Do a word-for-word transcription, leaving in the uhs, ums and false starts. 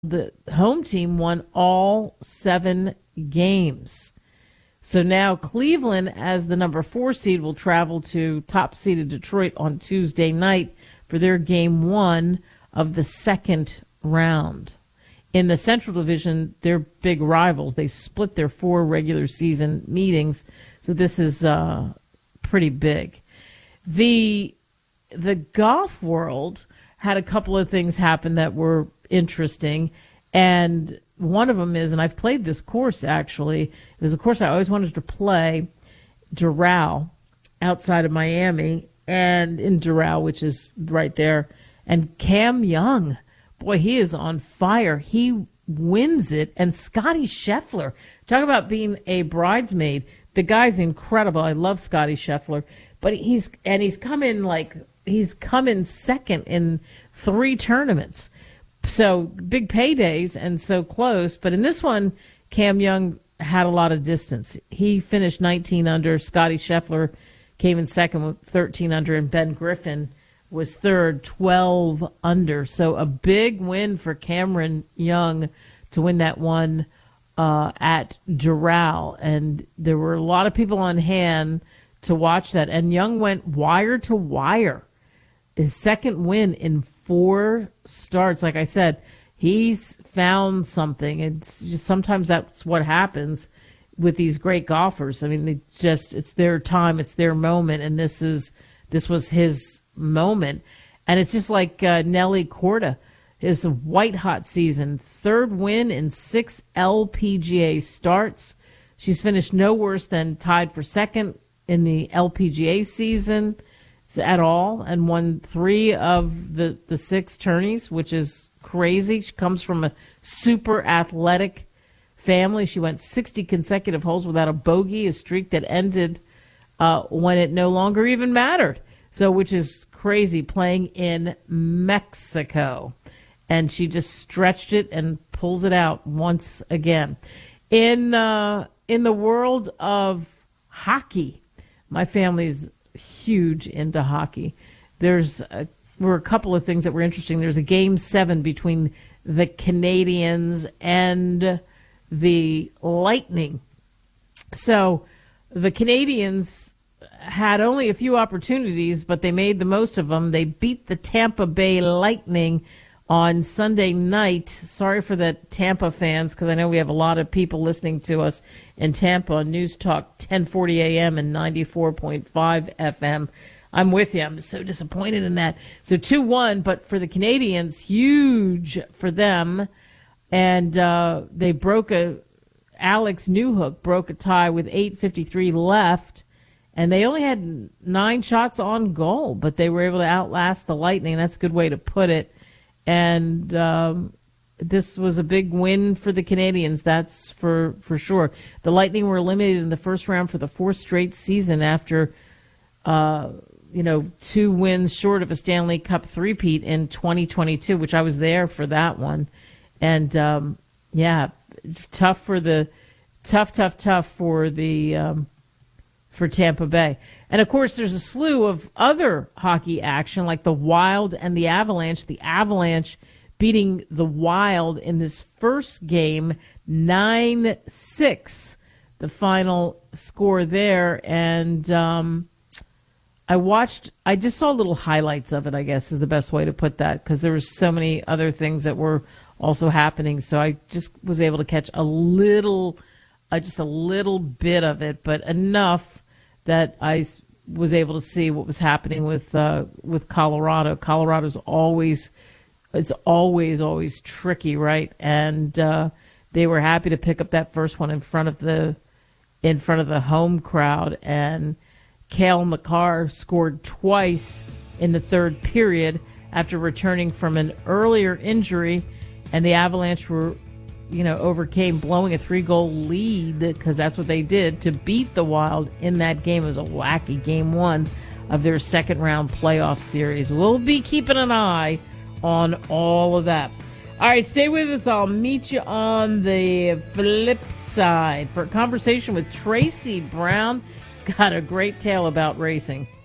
the home team won all seven games. So now Cleveland, as the number four seed, will travel to top-seeded Detroit on Tuesday night for their game one of the second round. In the Central Division, they're big rivals. They split their four regular season meetings, so this is uh, pretty big. The the golf world had a couple of things happen that were interesting, and one of them is, and I've played this course actually, it was a course I always wanted to play, Doral, outside of Miami, and in Doral, which is right there, and Cam Young, boy, he is on fire. He wins it, and Scotty Scheffler, talk about being a bridesmaid. The guy's incredible. I love Scotty Scheffler, but he's and he's come in like he's come in second in three tournaments. So big paydays and so close. But in this one, Cam Young had a lot of distance. He finished nineteen under. Scotty Scheffler came in second with thirteen under, and Ben Griffin was third, twelve under. So a big win for Cameron Young to win that one uh, at Doral. And there were a lot of people on hand to watch that. And Young went wire to wire. His second win in four starts. Like I said, he's found something. It's just sometimes that's what happens with these great golfers. I mean, they just it's their time, it's their moment, and this is this was his moment. And it's just like uh, Nelly Korda, his white hot season, third win in six L P G A starts. She's finished no worse than tied for second in the L P G A season at all, and won three of the, the six tourneys, which is crazy. She comes from a super athletic family. She went sixty consecutive holes without a bogey, a streak that ended uh, when it no longer even mattered. So, which is crazy, playing in Mexico. And she just stretched it and pulls it out once again. In uh, in the world of hockey, my family's huge into hockey. There's a, were a couple of things that were interesting. There's a game seven between the Canadiens and the Lightning. So the Canadiens had only a few opportunities, but they made the most of them. They beat the Tampa Bay Lightning on Sunday night. Sorry for the Tampa fans, because I know we have a lot of people listening to us in Tampa on News Talk ten forty a.m. and ninety-four point five F M. I'm with you. I'm so disappointed in that. So two one, but for the Canadiens, huge for them. And uh, they broke a, Alex Newhook broke a tie with eight fifty-three left. And they only had nine shots on goal, but they were able to outlast the Lightning. That's a good way to put it. And um, this was a big win for the Canadiens, that's for, for sure. The Lightning were eliminated in the first round for the fourth straight season after, uh, you know, two wins short of a Stanley Cup three-peat in twenty twenty-two, which I was there for that one. And, um, yeah, tough for the tough, tough, tough for the um, for Tampa Bay. And, of course, there's a slew of other hockey action, like the Wild and the Avalanche. The Avalanche beating the Wild in this first game, nine six, the final score there. And um, I watched, I just saw little highlights of it, I guess is the best way to put that, because there were so many other things that were also happening. So I just was able to catch a little, uh, just a little bit of it, but enough that I was able to see what was happening with uh, with Colorado. Colorado's always, it's always, always tricky, right? And uh, they were happy to pick up that first one in front of the in front of the home crowd. And Cale Makar scored twice in the third period after returning from an earlier injury, and the Avalanche were, you know, overcame blowing a three-goal lead, because that's what they did, to beat the Wild in that game. It was a wacky game one of their second-round playoff series. We'll be keeping an eye on all of that. All right, stay with us. I'll meet you on the flip side for a conversation with Tracy Brown. He's got a great tale about racing.